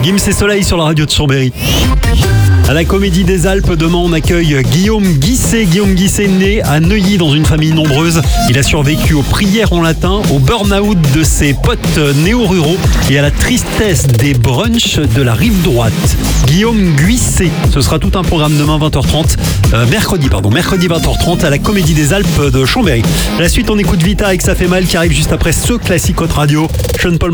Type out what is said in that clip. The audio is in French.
Gims et Soleil sur la radio de Chambéry. À la Comédie des Alpes, demain, on accueille Guillaume Guisset. Guillaume Guisset, né à Neuilly dans une famille nombreuse. Il a survécu aux prières en latin, au burn-out de ses potes néo-ruraux et à la tristesse des brunchs de la rive droite. Guillaume Guisset, ce sera tout un programme demain 20h30, mercredi 20h30 à la Comédie des Alpes de Chambéry. À la suite, on écoute Vita avec Ça fait mal qui arrive juste après ce classique Hot Radio. Sean Paul